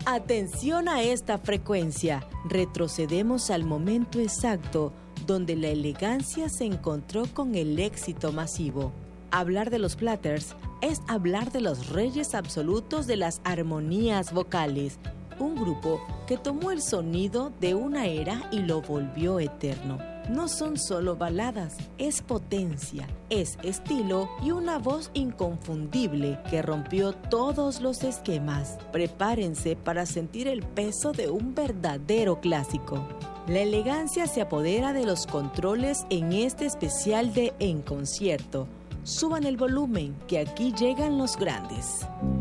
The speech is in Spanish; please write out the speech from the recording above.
Atención a esta frecuencia. Retrocedemos al momento exacto donde la elegancia se encontró con el éxito masivo. Hablar de los Platters es hablar de los reyes absolutos de las armonías vocales, un grupo que tomó el sonido de una era y lo volvió eterno. No son solo baladas, es potencia, es estilo y una voz inconfundible que rompió todos los esquemas. Prepárense para sentir el peso de un verdadero clásico. La elegancia se apodera de los controles en este especial de En Concierto. Suban el volumen, que aquí llegan los grandes.